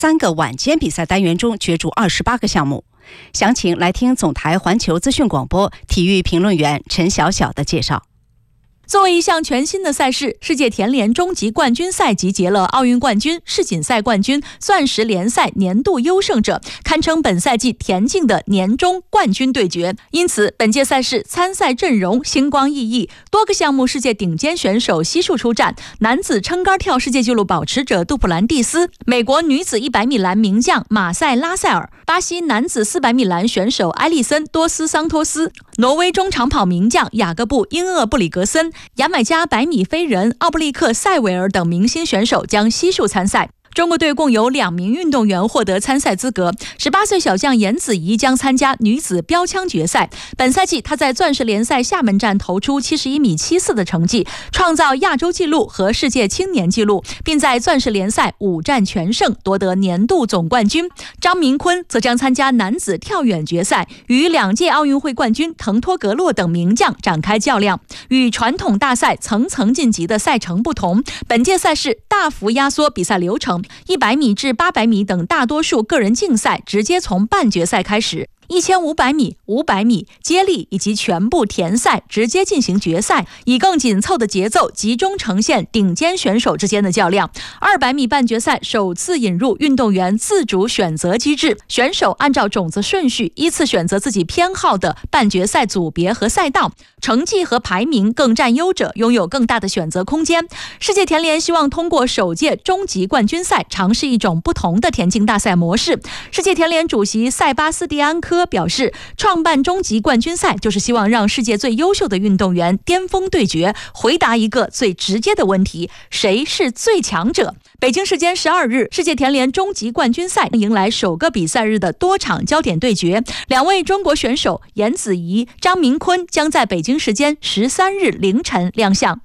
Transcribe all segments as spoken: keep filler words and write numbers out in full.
三个晚间比赛单元中角逐二十八个项目。详情来听总台环球资讯广播体育评论员陈晓晓的介绍。 作为一项全新的赛事，世界田联终极冠军赛集结了奥运冠军、世锦赛冠军、钻石联赛年度优胜者，堪称本赛季田径的年终冠军对决。因此，本届赛事参赛阵容星光熠熠，多个项目世界顶尖选手悉数出战。男子撑杆跳世界纪录保持者杜普兰蒂斯，美国女子一百米栏名将马塞拉塞尔，巴西男子四百米栏选手埃利森多斯桑托斯，挪威中长跑名将雅各布英厄布里格森，牙买加百米飞人奥布利克塞维尔等明星选手将悉数参赛。中国队共有两名运动员获得参赛资格，十八岁小将严子怡将参加女子标枪决赛。本赛季她在钻石联赛厦门站投出七十一米七四的成绩，创造亚洲纪录和世界青年纪录，并在钻石联赛五战全胜，夺得年度总冠军。张明坤则将参加男子跳远决赛，与两届奥运会冠军滕托格洛等名将展开较量。与传统大赛层层晋级的赛程不同，本届赛事大幅压缩比赛流程，一百米至八百米等大多数个人竞赛直接从半决赛开始，一千五百米、五百米、接力以及全部田赛直接进行决赛，以更紧凑的节奏集中呈现顶尖选手之间的较量。二百米半决赛首次引入运动员自主选择机制，选手按照种子顺序依次选择自己偏好的半决赛组别和赛道，成绩和排名更占优者拥有更大的选择空间。世界田联希望通过首届终极冠军赛尝试一种不同的田径大赛模式。世界田联主席塞巴斯蒂安科表示，创办终极冠军赛就是希望让世界最优秀的运动员巅峰对决，回答一个最直接的问题：谁是最强者？北京时间十二日，世界田联终极冠军赛迎来首个比赛日的多场焦点对决，两位中国选手严子怡、张明坤将在北京时间十三日凌晨亮相。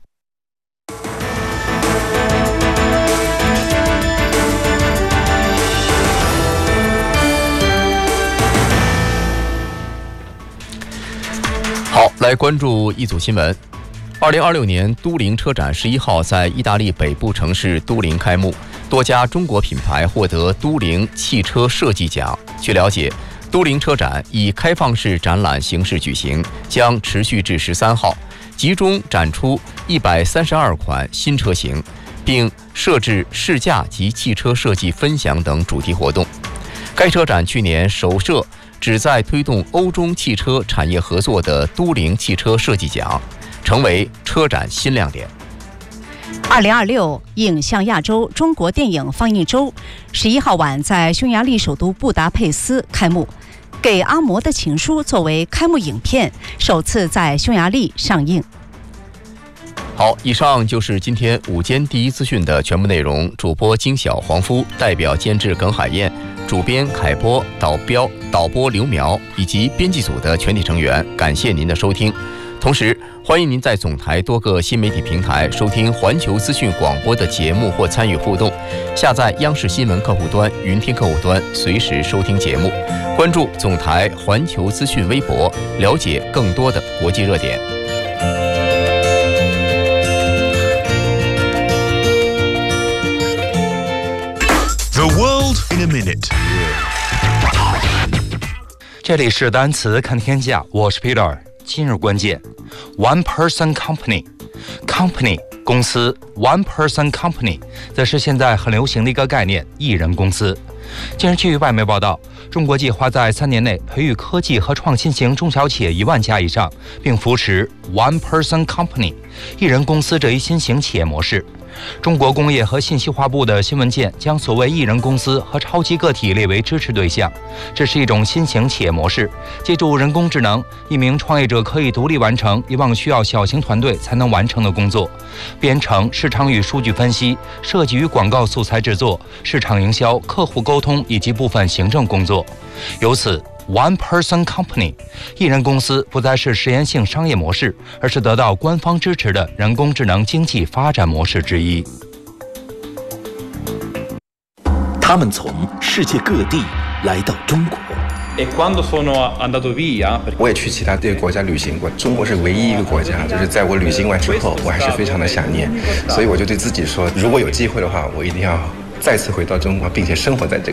好，来关注一组新闻。二零二六年都灵车展十一号在意大利北部城市都灵开幕，多家中国品牌获得都灵汽车设计奖。据了解，都灵车展以开放式展览形式举行，将持续至十三号，集中展出一百三十二款新车型，并设置试驾及汽车设计分享等主题活动。该车展去年首设旨在推动欧中汽车产业合作的都灵汽车设计奖，成为车展新亮点。 二零二六影像亚洲中国电影放映周十一号晚在匈牙利首都布达佩斯开幕，给阿嬷的情书作为开幕影片，首次在匈牙利上映。 好，以上就是今天午间第一资讯的全部内容。主播金晓、黄夫，代表监制耿海燕，主编凯波、导标、导播刘苗以及编辑组的全体成员，感谢您的收听。同时，欢迎您在总台多个新媒体平台收听环球资讯广播的节目或参与互动。下载央视新闻客户端、云听客户端，随时收听节目。关注总台环球资讯微博，了解更多的国际热点。 The world in a minute。 这里是单词看天下，我是 Peter。今日关键 ，one person company， company 公司 ，one person company 则是现在很流行的一个概念，一人公司。近日，据外媒报道，中国计划在三年内培育科技和创新型中小企业一万家以上，并扶持 one person company 一人公司这一新型企业模式。中国工业和信息化部的新文件将所谓一人公司和超级个体列为支持对象。这是一种新型企业模式，借助人工智能，一名创业者可以独立完成以往需要小型团队才能完成的工作，编程、市场与数据分析、设计与广告素材制作、市场营销、客户沟通以及部分行政工作。由此One person company， 一人公司不再是实验性商业模式，而是得到官方支持的人工智能经济发展模式之一。 他们从世界各地来到中国。 我也去其他这个国家旅行过，中国是唯一一个国家，就是在我旅行完之后，我还是非常的想念，所以我就对自己说，如果有机会的话，我一定要再次回到中国，并且生活在这个